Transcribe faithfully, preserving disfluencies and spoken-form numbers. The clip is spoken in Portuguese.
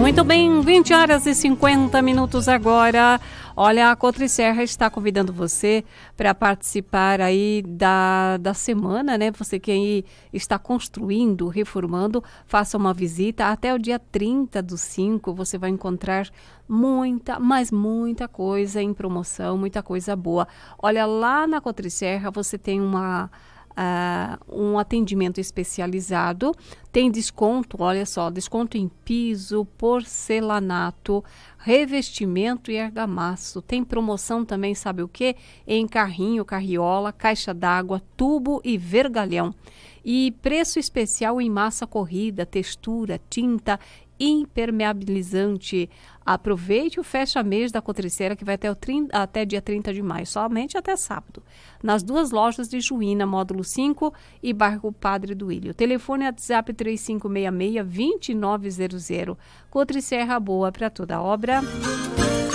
Muito bem, vinte horas e cinquenta minutos agora. Olha, a Cotriserra está convidando você para participar aí da, da semana, né? Você que aí está construindo, reformando, faça uma visita. Até o dia trinta do cinco você vai encontrar muita, mas muita coisa em promoção, muita coisa boa. Olha, lá na Cotriserra você tem uma... Uh, um atendimento especializado, tem desconto, olha só, desconto em piso, porcelanato, revestimento e argamassa. Tem promoção também, sabe o que? Em carrinho, carriola, caixa d'água, tubo e vergalhão. E preço especial em massa corrida, textura, tinta, impermeabilizante. Aproveite o fecha-mês da Cotriserra, que vai até, o trinta, até dia trinta de maio, somente até sábado. Nas duas lojas de Juína, módulo cinco e bairro Padre Duílio. Telefone WhatsApp três cinco seis seis, dois nove zero zero. Cotriserra, boa para toda obra.